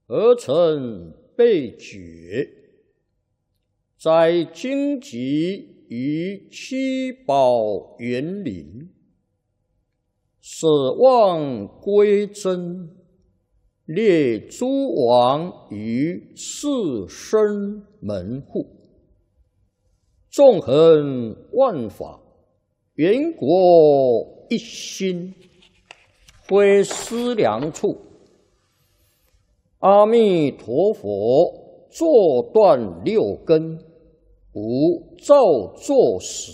而成被觉，在荆棘于七宝园林，舍望归真，列诸王于四生门户，纵横万法，圆国一心，挥思量处。阿弥陀佛坐断六根，无造作始，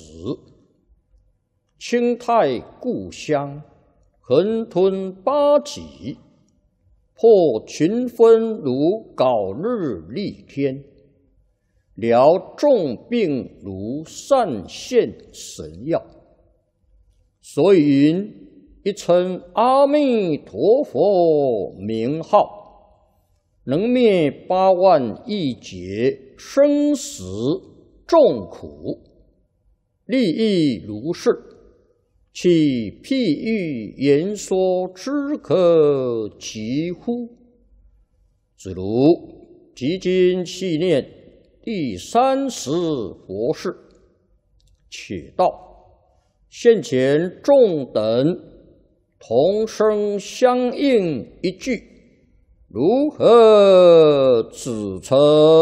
清泰故乡，横吞八极，破群分如槁日丽天，疗众病如散现神药。所以云：一称阿弥陀佛名号，能灭八万亿劫生死众苦，利益如是，其譬喻言说之可及乎？子如即今细念第30佛事，且道现前众等同声相应一句，如何指称？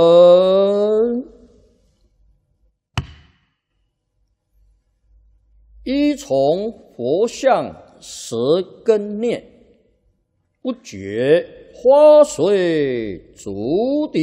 依从佛像舌根念，不觉花随足底。